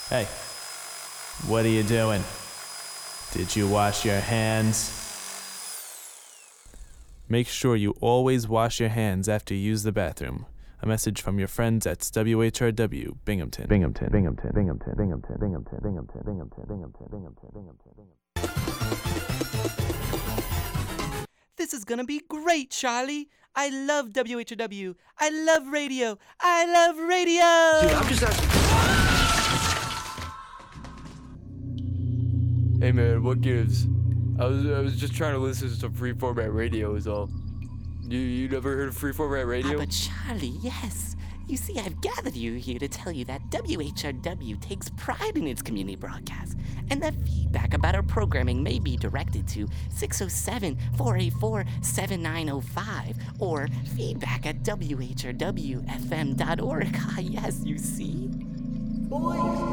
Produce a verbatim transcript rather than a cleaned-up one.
Hey, what are you doing? Did you wash your hands? Make sure you always wash your hands after you use the bathroom. A message from your friends at W H R W Binghamton. Binghamton, Binghamton, Binghamton, Binghamton, Binghamton, Binghamton, Binghamton, Binghamton, Binghamton, Binghamton, Binghamton. This is gonna be great, Charlie. I love W H R W. I love radio. I love radio. Dude, I'm just asking. Hey man, what gives? I was I was just trying to listen to some free format radio is all. You you never heard of free format radio? Ah, but Charlie, yes. You see, I've gathered you here to tell you that W H R W takes pride in its community broadcasts, and that feedback about our programming may be directed to six oh seven, four eight four, seven nine oh five or feedback at W H R W F M dot org. Ah, yes, you see? Boys!